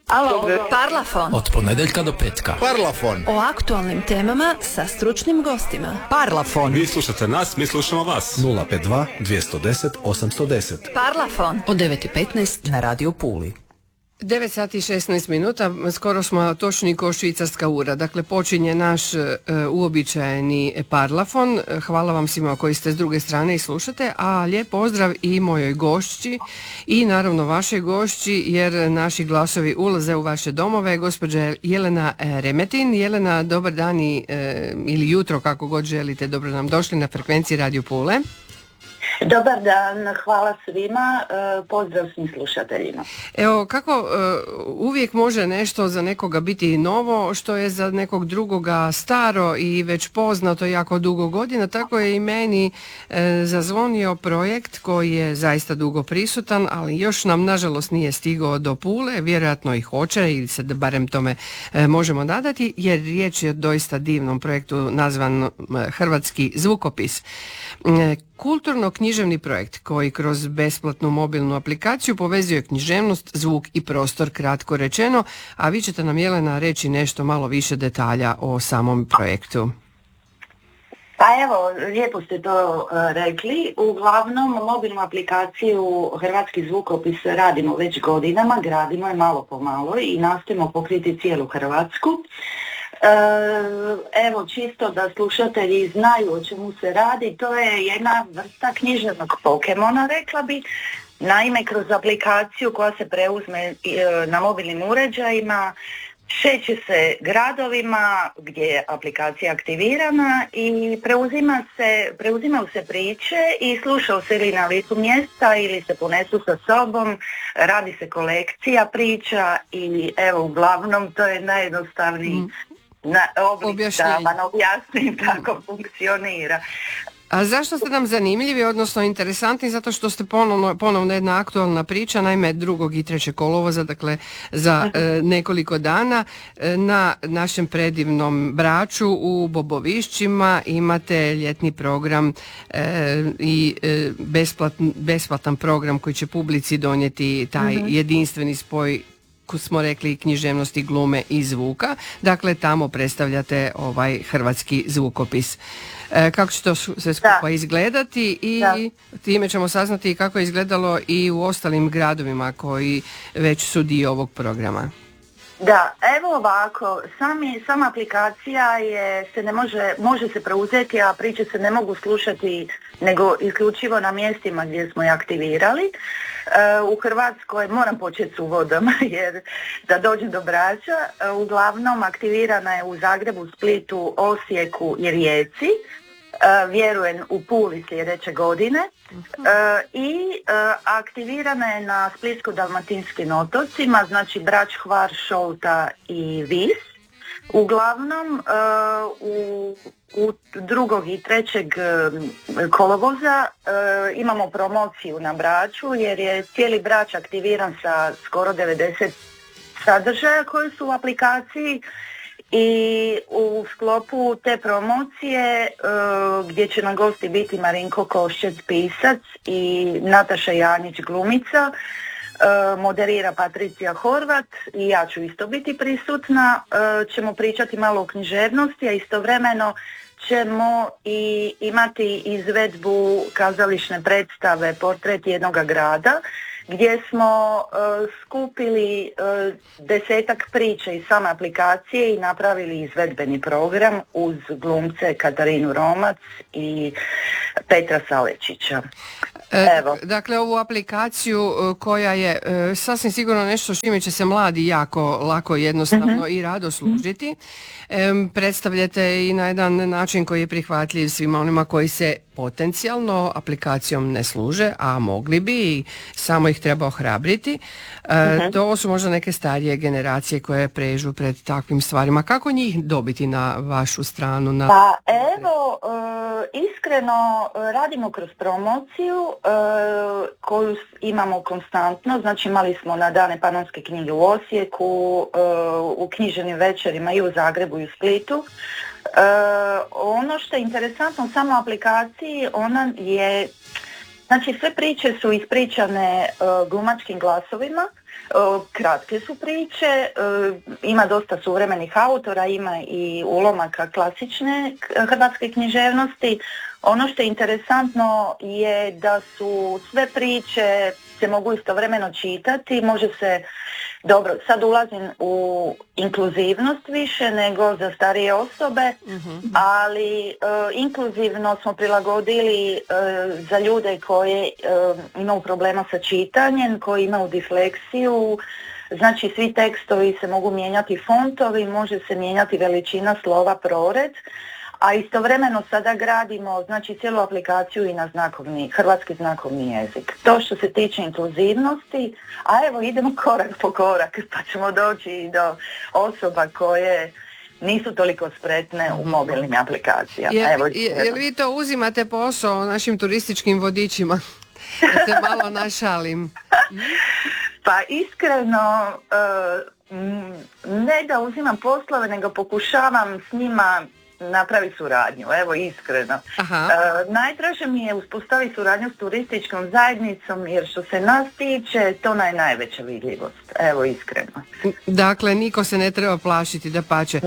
Alo, Parlafon. Od ponedeljka do petka. Parlafon. O aktualnim temama sa stručnim gostima. Parlafon. Vi slušate nas, mi slušamo vas. 052 210 810. Parlafon. Od 9:15 na Radio Puli. 9 sati i 16 minuta, skoro smo točni ko švicarska ura. Dakle, počinje naš uobičajeni parlafon. Hvala vam svima koji ste s druge strane i slušate, a lijep pozdrav i mojoj gošći i naravno vašoj gošći, jer naši glasovi ulaze u vaše domove. Gospođa Jelena Remetin. Jelena, dobar dan ili jutro, kako god želite, dobro nam došli na frekvenciji Radio Pule. Dobar dan, hvala svima, pozdrav svim slušateljima. Evo, kako uvijek može nešto za nekoga biti novo, što je za nekog drugoga staro i već poznato jako dugo godina, tako je i meni zazvonio projekt koji je zaista dugo prisutan, ali još nam nažalost nije stigao do Pule, vjerojatno i hoće, ili se barem tome možemo nadati, jer riječ je o doista divnom projektu nazvan Hrvatski zvukopis. Kulturno-književni projekt koji kroz besplatnu mobilnu aplikaciju povezuje književnost, zvuk i prostor, kratko rečeno, a vi ćete nam, Jelena, reći nešto malo više detalja o samom projektu. Pa evo, lijepo ste to rekli. Uglavnom, mobilnu aplikaciju Hrvatski zvukopis radimo već godinama, gradimo je malo po malo i nastojimo pokriti cijelu Hrvatsku. Evo, čisto da slušatelji znaju o čemu se radi, to je jedna vrsta književnog Pokemona, rekla bi. Naime, kroz aplikaciju koja se preuzme na mobilnim uređajima, šeće se gradovima gdje je aplikacija aktivirana i preuzimaju se priče i slušaju se ili na licu mjesta ili se ponesu sa sobom, radi se kolekcija priča i evo, uglavnom to je najjednostavniji oblik da vam objasnim kako funkcionira. A zašto ste nam zanimljivi, odnosno interesantni? Zato što ste ponovno jedna aktualna priča, naime 2. i 3. kolovoza, dakle za nekoliko dana, na našem predivnom Braču u Bobovišćima imate ljetni program i besplatan program koji će publici donijeti taj jedinstveni spoj, smo rekli, književnosti, glume i zvuka. Dakle, tamo predstavljate ovaj hrvatski zvukopis. Kako će to sve skupa izgledati i time ćemo saznati kako je izgledalo i u ostalim gradovima koji već su dio ovog programa. Da, evo ovako, sama aplikacija može se preuzeti, a priče se ne mogu slušati nego isključivo na mjestima gdje smo je aktivirali. U Hrvatskoj moram početi s uvodom jer da dođem do Brača, uglavnom aktivirana je u Zagrebu, Splitu, Osijeku i Rijeci, vjerujem u Puli sljedeće godine, i aktivirana je na Splitsko-dalmatinskim otocima, znači Brač, Hvar, Šolta i Vis. Uglavnom u 2. i 3. kolovoza imamo promociju na Braču jer je cijeli Brač aktiviran sa skoro 90 sadržaja koji su u aplikaciji i u sklopu te promocije gdje će nam gosti biti Marinko Koščec, pisac, i Nataša Janjić, glumica, moderira Patricija Horvat i ja ću isto biti prisutna. Ćemo pričati malo o književnosti, a istovremeno ćemo i imati izvedbu kazališne predstave Portret jednog grada, gdje smo skupili 10 priča iz same aplikacije i napravili izvedbeni program uz glumce Katarinu Romac i Petra Salečića. Evo. Dakle, ovu aplikaciju koja je sasvim sigurno nešto s čime će se mladi jako lako, jednostavno i rado služiti, predstavljate i na jedan način koji je prihvatljiv svima onima koji se potencijalno aplikacijom ne služe, a mogli bi i samo ih treba ohrabriti. To su možda neke starije generacije koje prežu pred takvim stvarima. Kako njih dobiti na vašu stranu? Pa evo, iskreno radimo kroz promociju koju imamo konstantno. Znači imali smo na Dane Panonske knjige u Osijeku, u književnim večerima i u Zagrebu i u Splitu. Ono što je interesantno u samoj aplikaciji, ona je, znači sve priče su ispričane glumačkim glasovima, Kratke su priče, ima dosta suvremenih autora, ima i ulomaka klasične hrvatske književnosti. Ono što je interesantno je da su sve priče se mogu istovremeno čitati, može se, dobro, sad ulazim u inkluzivnost više nego za starije osobe, ali inkluzivno smo prilagodili za ljude koje imaju problema sa čitanjem, koji imaju disleksiju, znači svi tekstovi se mogu mijenjati fontovi, može se mijenjati veličina slova, prored, a istovremeno sada gradimo znači cijelu aplikaciju i na hrvatski znakovni jezik. To što se tiče inkluzivnosti, a evo idemo korak po korak pa ćemo doći i do osoba koje nisu toliko spretne u mobilnim aplikacijama. Jel vi to uzimate posao našim turističkim vodičima? Da se malo našalim. Pa iskreno ne da uzimam poslove, nego pokušavam s njima napravi suradnju, evo iskreno. Najdraže mi je uspostaviti suradnju s turističkom zajednicom jer što se nas tiče to najveća vidljivost, evo iskreno. Dakle, niko se ne treba plašiti, dapače.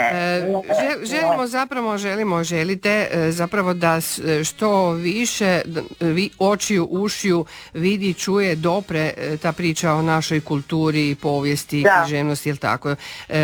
Želite zapravo da što više očiju, ušiju vidi, čuje, dopre ta priča o našoj kulturi, povijesti, književnosti, jel tako?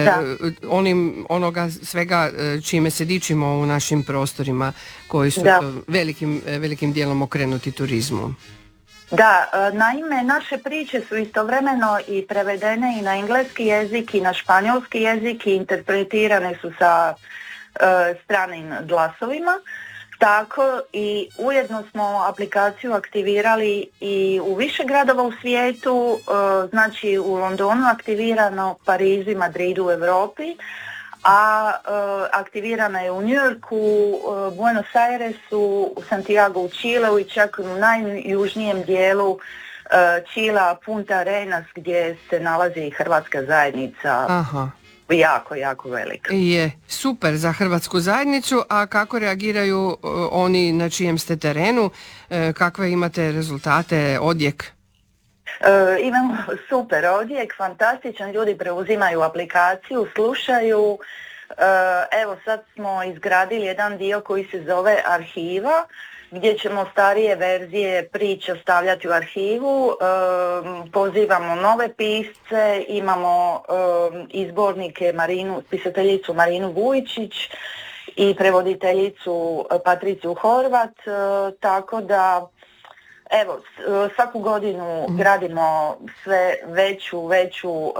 Onoga svega čime se dičimo u našim prostorima koji su velikim dijelom okrenuti turizmu. Da, naime, naše priče su istovremeno i prevedene i na engleski jezik i na španjolski jezik i interpretirane su sa stranim glasovima. Tako i ujedno smo aplikaciju aktivirali i u više gradova u svijetu, znači u Londonu aktivirano, Parizu i Madridu u Europi, a aktivirana je u New Yorku, Buenos Airesu, u Santiago u Čileu i čak u najjužnijem dijelu Čila, Punta Arenas, gdje se nalazi hrvatska zajednica. Aha. Jako velika. Je, super za hrvatsku zajednicu, a kako reagiraju oni na čijem ste terenu, kakve imate rezultate, odjek? Imamo super odjek, fantastičan, ljudi preuzimaju aplikaciju, slušaju. Evo sad smo izgradili jedan dio koji se zove arhiva, gdje ćemo starije verzije priča stavljati u arhivu, pozivamo nove pisce, imamo izbornike pisateljicu Marinu Vujčić i prevoditeljicu Patriciju Horvat, tako da evo, svaku godinu gradimo sve veću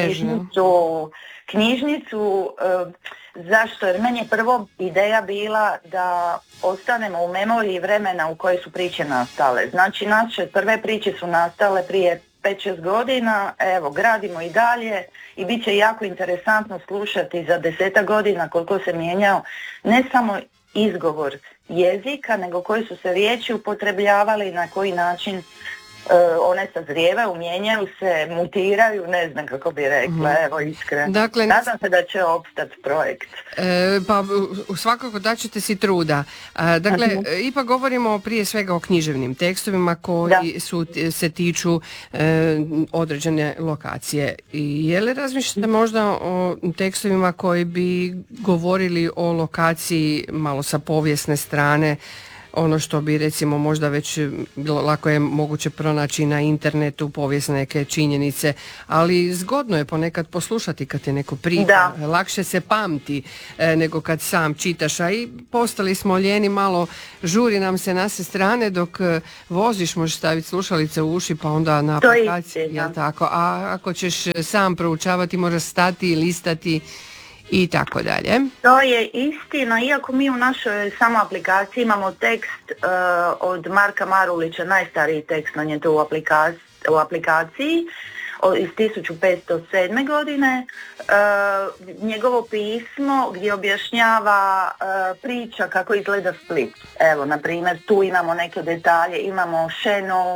knjižnicu. Zašto? Jer meni je prvo ideja bila da ostanemo u memoriji vremena u kojoj su priče nastale. Znači, naše prve priče su nastale prije 5-6 godina, evo, gradimo i dalje i bit će jako interesantno slušati za 10 godina koliko se mijenjao ne samo izgovor jezika, nego koji su se riječi upotrebljavali i na koji način one sazrijevaju, mijenjaju se, mutiraju, ne znam kako bi rekla, evo iskreno. Dakle, nadam se da će opstati projekt. Pa svakako da ćete si truda. Dakle, ipak govorimo prije svega o književnim tekstovima koji se tiču određene lokacije. Je li razmišljate možda o tekstovima koji bi govorili o lokaciji malo sa povijesne strane, ono što bi recimo možda već lako je moguće pronaći na internetu, povijesne neke činjenice, ali zgodno je ponekad poslušati kad je neko priča, lakše se pamti nego kad sam čitaš, a i postali smo ljeni, malo žuri nam se na sve strane, dok voziš možeš staviti slušalice u uši pa onda na aplikaciji, tako, a ako ćeš sam proučavati moraš stati, listati i tako dalje. To je istina, iako mi u našoj samo aplikaciji imamo tekst od Marka Marulića, najstariji tekst na njetu u aplikaciji iz 1507. godine, njegovo pismo gdje objašnjava priča kako izgleda Split. Evo, na primjer, tu imamo neke detalje, imamo šenu,